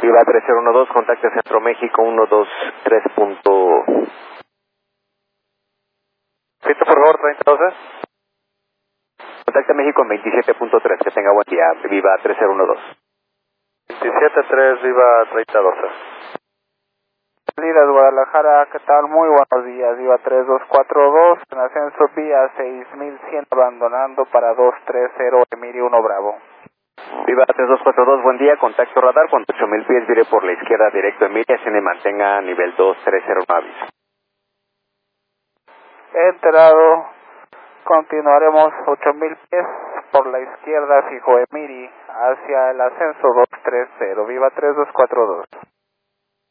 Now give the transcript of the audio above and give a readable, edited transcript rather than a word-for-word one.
Viva 3012, contacte Centro México 123. Repito, por favor, 3012. Contacte México en 27.3, que tenga buen día. Viva 3012. 27.3, Viva 3012. Salidas Guadalajara, ¿qué tal? Muy buenos días, Viva 3242, en ascenso vía 6100, abandonando para 230, Emiri 1 Bravo. Viva 3242, buen día, contacto radar con 8000 pies, viré por la izquierda directo Emilia, se me mantenga nivel 230 aviso. Enterado, continuaremos 8000 pies por la izquierda, fijo Emiri, hacia el ascenso 230, Viva 3242.